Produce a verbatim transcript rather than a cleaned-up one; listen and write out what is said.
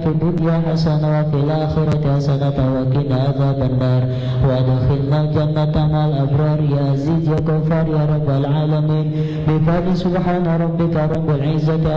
في الدنيا حسنة وفي الآخرة حسنة وقنا عذاب النار وادخلنا الجنة مع الأبرار يا عزيز يا غفار يا رب العالمين بفضل سبحان ربك رب العزة